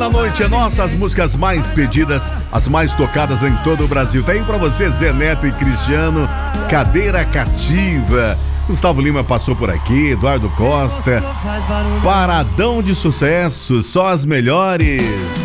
na Noite é Nossa, as músicas mais pedidas, as mais tocadas em todo o Brasil. Tá aí pra você, Zé Neto e Cristiano, Cadeira Cativa. Gustavo Lima passou por aqui, Eduardo Costa. Paradão de sucesso, só as melhores.